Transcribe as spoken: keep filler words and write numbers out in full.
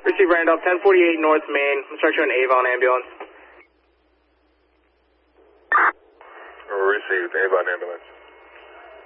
Receive Randolph, ten forty-eight North Main. Instruction an Avon ambulance. Received, Avon ambulance.